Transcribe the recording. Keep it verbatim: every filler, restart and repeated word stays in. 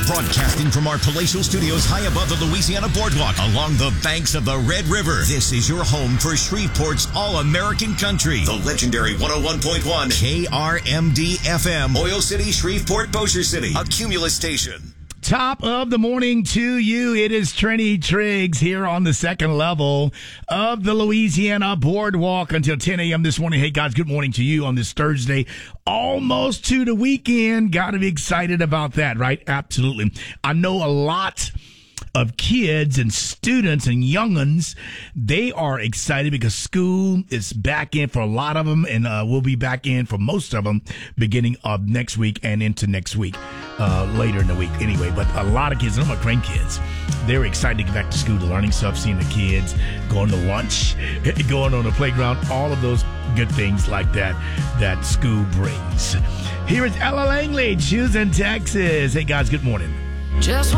Broadcasting from our palatial studios high above the Louisiana Boardwalk along the banks of the Red River. This is your home for Shreveport's All-American Country. The legendary one oh one point one K R M D F M. Oil City, Shreveport, Bossier City. A Cumulus station. Top of the morning to you. It is Trini Triggs here on the second level of the Louisiana Boardwalk until ten a.m. this morning. Hey, guys, good morning to you on this Thursday. Almost to the weekend. Got to be excited about that, right? Absolutely. I know a lot of kids and students and young'uns, they are excited because school is back in for a lot of them, and uh, we'll be back in for most of them beginning of next week and into next week, uh, later in the week anyway. But a lot of kids, and my grandkids, they're excited to get back to school, to learning stuff, seeing the kids, going to lunch, going on the playground, all of those good things like that that school brings. Here is Ella Langley, choosing Texas. Hey, guys, good morning. Just